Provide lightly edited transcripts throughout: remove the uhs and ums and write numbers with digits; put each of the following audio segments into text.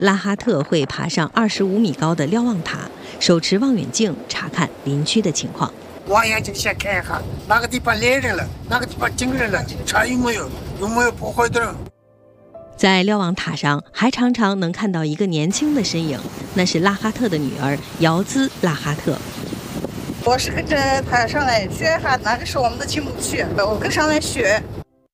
拉哈特会爬上25米高的瞭望塔，手持望远镜查看林区的情况。 望远镜先看一下哪个地方来人了，哪个地方进人了，查有没有破坏的人。 在瞭望塔上还常常能看到一个年轻的身影，那是拉哈特的女儿姚兹·拉哈特。 我是跟着他上来学哈，那个是我们的亲母区，我跟上来学。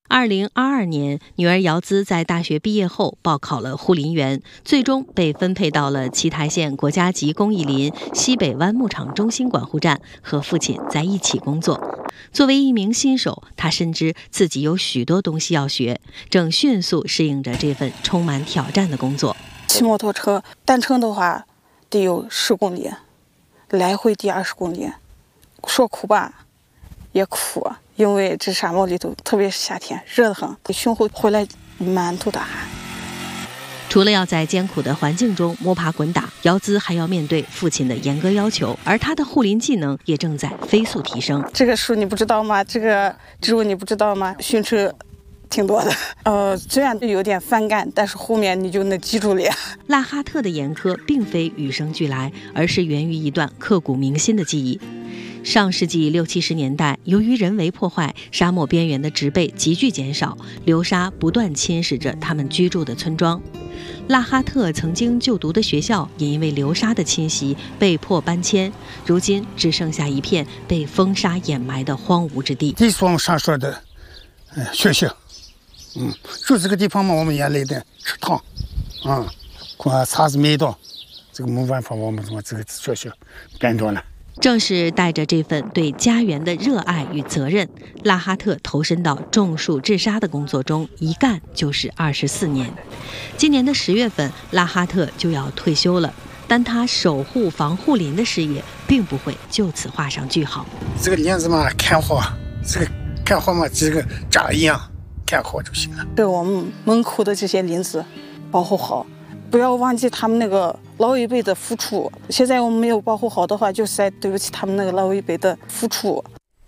2022年，女儿姚兹在大学毕业后报考了护林员，最终被分配到了奇台县国家级公益林西北湾牧场中心管护站，和父亲在一起工作。作为一名新手，她深知自己有许多东西要学，正迅速适应着这份充满挑战的工作。 骑摩托车单程的话得有10公里，来回得20公里。说苦吧也苦，因为这沙漠里头，特别是夏天热得很，胸口回来满头大汗。 除了要在艰苦的环境中摸爬滚打，姚兹还要面对父亲的严格要求，而他的护林技能也正在飞速提升。 这个树你不知道吗？这个植物你不知道吗？驯车挺多的。虽然有点反感，但是后面你就能记住了。 拉哈特的严苛并非与生俱来，而是源于一段刻骨铭心的记忆。上世纪60、70年代，由于人为破坏，沙漠边缘的植被急剧减少，流沙不断侵蚀着他们居住的村庄。拉哈特曾经就读的学校也因为流沙的侵袭被迫搬迁，如今只剩下一片被风沙掩埋的荒芜之地。 这是我们上学的学校，住这个地方嘛，我们也来的吃汤，茶子没到，这个没办法，我们这个学校搬到了。 正是带着这份对家园的热爱与责任，拉哈特投身到种树治沙的工作中，一干就是24年。今年的10月份，拉哈特就要退休了，但他守护防护林的事业并不会就此画上句号。 这个林子嘛，看好，这个看好嘛，这个家一样看好就行了。 对我们门口的这些林子保护好，不要忘记他们那个老一辈的付出。现在我们没有保护好的话，就是在对不起他们那个老一辈的付出。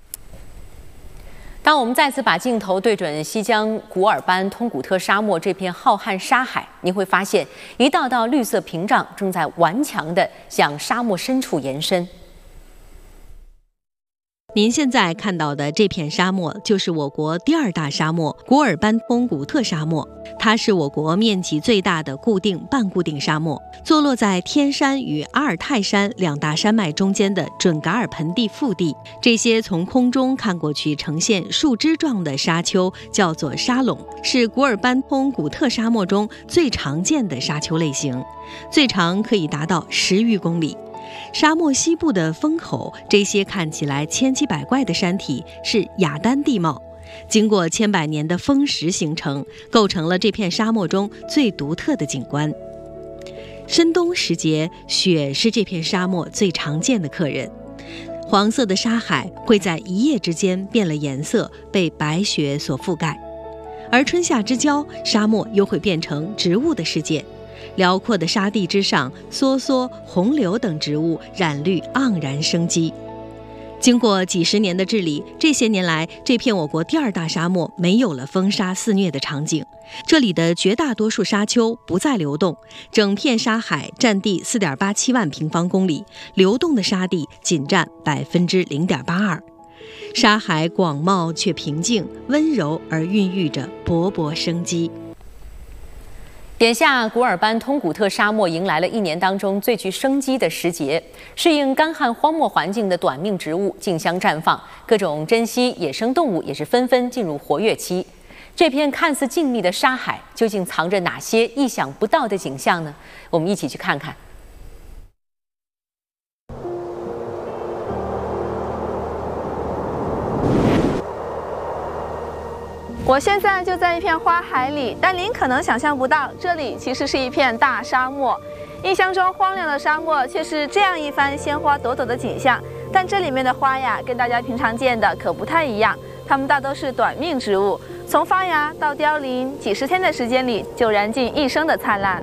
当我们再次把镜头对准西疆古尔班通古特沙漠这片浩瀚沙海，你会发现一道道绿色屏障正在顽强地向沙漠深处延伸。 您现在看到的这片沙漠就是我国第2大沙漠——古尔班通古特沙漠。它是我国面积最大的固定半固定沙漠，坐落在天山与阿尔泰山2大山脉中间的准噶尔盆地腹地。这些从空中看过去呈现树枝状的沙丘叫做沙垄，是古尔班通古特沙漠中最常见的沙丘类型，最长可以达到10余公里。沙漠西部的风口，这些看起来千奇百怪的山体是雅丹地貌，经过千百年的风蚀形成，构成了这片沙漠中最独特的景观。深冬时节，雪是这片沙漠最常见的客人。黄色的沙海会在一夜之间变了颜色，被白雪所覆盖。而春夏之交，沙漠又会变成植物的世界。辽阔的沙地之上，梭梭、红柳等植物染绿盎然生机。经过几十年的治理，这些年来，这片我国第2大沙漠没有了风沙肆虐的场景。这里的绝大多数沙丘不再流动，整片沙海占地4.87万平方公里，流动的沙地仅占0.82%。沙海广袤却平静，温柔而孕育着勃勃生机。 眼下，古尔班通古特沙漠迎来了1年当中最具生机的时节，适应干旱荒漠环境的短命植物竞相绽放，各种珍稀野生动物也是纷纷进入活跃期。这片看似静谧的沙海，究竟藏着哪些意想不到的景象呢？我们一起去看看。 我现在就在一片花海里，但您可能想象不到，这里其实是一片大沙漠。印象中荒凉的沙漠却是这样一番鲜花朵朵的景象，但这里面的花呀，跟大家平常见的可不太一样，它们大都是短命植物，从发芽到凋零，几十天的时间里就燃尽一生的灿烂。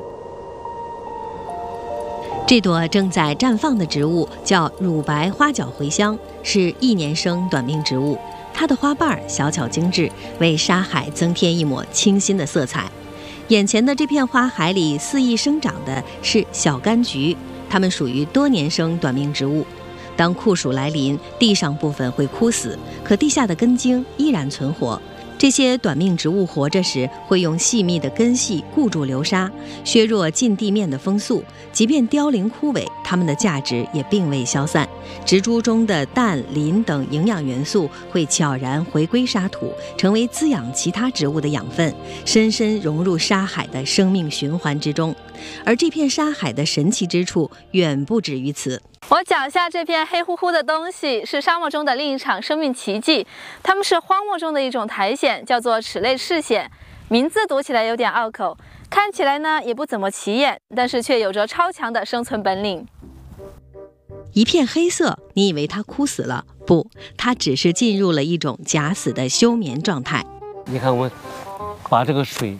这朵正在绽放的植物叫乳白花角茴香，是1年生短命植物。它的花瓣小巧精致，为沙海增添一抹清新的色彩。 眼前的这片花海里肆意生长的是小柑橘，它们属于多年生短命植物。当酷暑来临，地上部分会枯死，可地下的根茎依然存活。这些短命植物活着时，会用细密的根系固住流沙，削弱近地面的风速。即便凋零枯萎，它们的价值也并未消散。植株中的氮、磷等营养元素会悄然回归沙土，成为滋养其他植物的养分，深深融入沙海的生命循环之中。而这片沙海的神奇之处远不止于此。 我脚下这片黑乎乎的东西是沙漠中的另一场生命奇迹，它们是荒漠中的一种苔藓，叫做齿类赤藓，名字读起来有点拗口，看起来呢也不怎么起眼，但是却有着超强的生存本领。 一片黑色，你以为它枯死了？不，它只是进入了一种假死的休眠状态。 你看我把这个水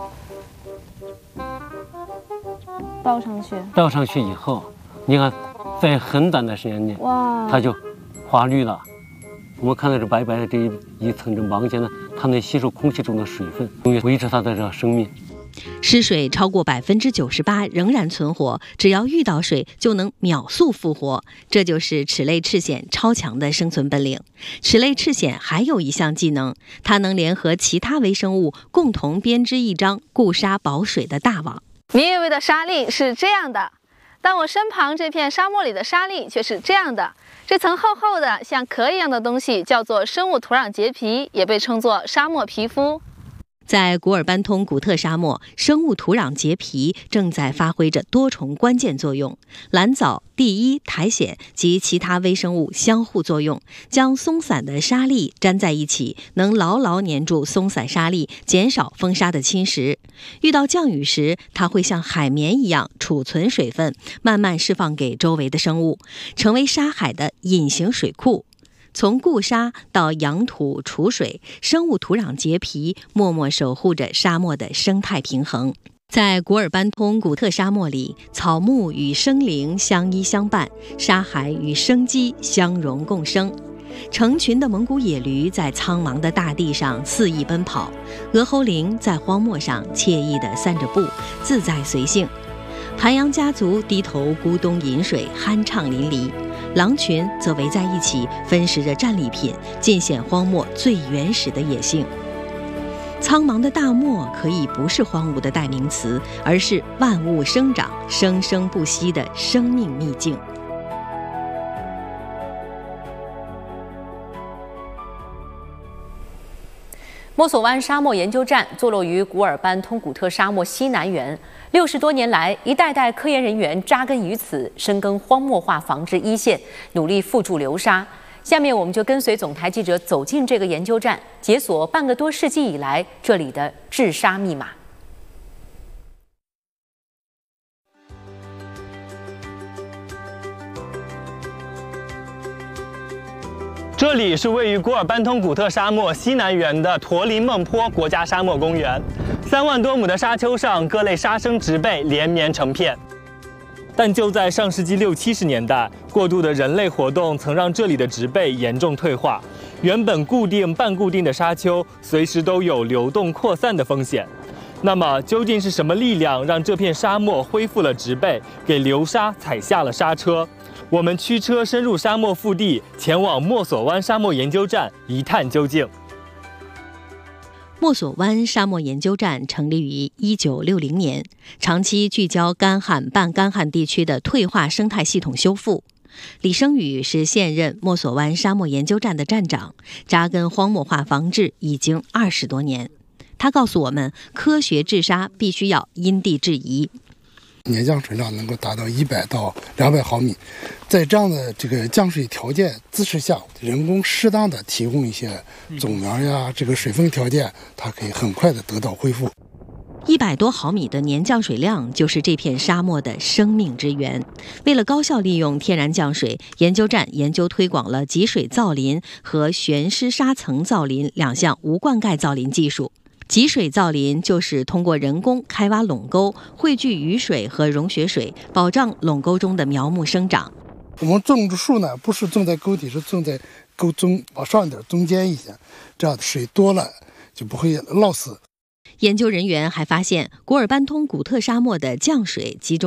倒上去以后，你看在很短的时间内，哇，它就花绿了。我们看到这白白的这一层这芒线呢，它能吸收空气中的水分，维持它的这个生命。 失水超过98%仍然存活，只要遇到水就能秒速复活，这就是齿类赤藓超强的生存本领。齿类赤藓还有一项技能，它能联合其他微生物共同编织一张固沙保水的大网。 你以为的沙粒是这样的，但我身旁这片沙漠里的沙粒却是这样的。这层厚厚的像壳一样的东西叫做生物土壤结皮，也被称作沙漠皮肤。 在古尔班通古特沙漠，生物土壤结皮正在发挥着多重关键作用。蓝藻、地衣、苔藓及其他微生物相互作用，将松散的沙粒粘在一起，能牢牢粘住松散沙粒，减少风沙的侵蚀。遇到降雨时，它会像海绵一样储存水分，慢慢释放给周围的生物，成为沙海的隐形水库。从固沙到养土储水，生物土壤结皮默默守护着沙漠的生态平衡。在古尔班通古特沙漠里，草木与生灵相依相伴，沙海与生机相融共生。成群的蒙古野驴在苍茫的大地上肆意奔跑，鹅喉羚在荒漠上惬意地散着步，自在随性。寒羊家族低头咕咚饮水，酣畅淋漓。狼群则围在一起，分食着战利品，尽显荒漠最原始的野性。苍茫的大漠可以不是荒芜的代名词，而是万物生长、生生不息的生命秘境。 莫索湾沙漠研究站坐落于古尔班通古特沙漠西南缘，60多年来，一代代科研人员扎根于此，深耕荒漠化防治一线，努力复筑流沙。下面我们就跟随总台记者走进这个研究站，解锁半个多世纪以来这里的治沙密码。 这里是位于古尔班通古特沙漠西南缘的驼铃孟坡国家沙漠公园，3万多亩的沙丘上，各类沙生植被连绵成片。但就在上世纪60、70年代，过度的人类活动曾让这里的植被严重退化，原本固定、半固定的沙丘随时都有流动扩散的风险。那么，究竟是什么力量让这片沙漠恢复了植被，给流沙踩下了刹车？我们驱车深入沙漠腹地，前往莫索湾沙漠研究站一探究竟。 莫索湾沙漠研究站成立于1960年，长期聚焦干旱、半干旱地区的退化生态系统修复。李生宇是现任莫索湾沙漠研究站的站长，扎根荒漠化防治已经20多年。他告诉我们，科学治沙必须要因地制宜。 年降水量能够达到100到200毫米，在这样的这个降水条件姿势下，人工适当的提供一些种苗呀，这个水分条件，它可以很快的得到恢复。 100多毫米的年降水量就是这片沙漠的生命之源。为了高效利用天然降水，研究站研究推广了集水造林和悬施沙层造林2项无灌溉造林技术。集水造林就是通过人工开挖垄沟，汇聚雨水和溶雪水，保障垄沟中的苗木生长。 我们种植树呢，不是种在沟底，是种在沟中往上一点，中间一些，这样水多了就不会涝死。 研究人员还发现，古尔班通古特沙漠的降水集中